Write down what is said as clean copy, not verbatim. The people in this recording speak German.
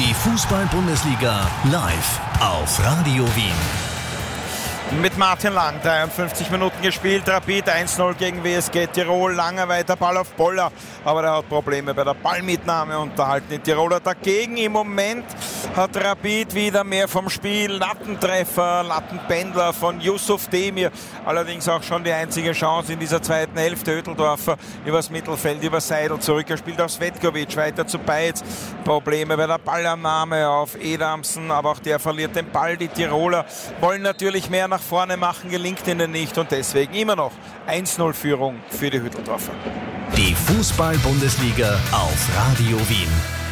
Die Fußball-Bundesliga live auf Radio Wien. Mit Martin Lang, 53 Minuten gespielt, Rapid 1-0 gegen WSG Tirol, langer weiter Ball auf Boller, aber der hat Probleme bei der Ballmitnahme und da halten die Tiroler dagegen. Im Moment hat Rapid wieder mehr vom Spiel, Lattentreffer, Lattenpendler von Yusuf Demir, allerdings auch schon die einzige Chance in dieser zweiten Hälfte. Ödeldorfer übers Mittelfeld, über Seidel zurück, er spielt auf Svetkovic, weiter zu Beitz, Probleme bei der Ballannahme auf Edamsen, aber auch der verliert den Ball. Die Tiroler wollen natürlich mehr nach vorne machen, gelingt ihnen nicht und deswegen immer noch 1-0 Führung für die Hütteldorfer. Die Fußball-Bundesliga auf Radio Wien.